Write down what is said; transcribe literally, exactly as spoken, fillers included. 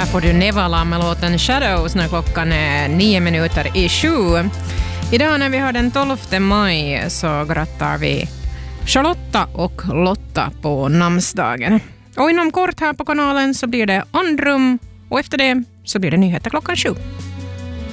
Här får du Nevala med låten Shadows när klockan är nio minuter i sju. Idag när vi har den tolfte maj så grattar vi Charlotta och Lotta på namnsdagen. Och inom kort här på kanalen så blir det Andrum och efter det så blir det nyheter klockan sju.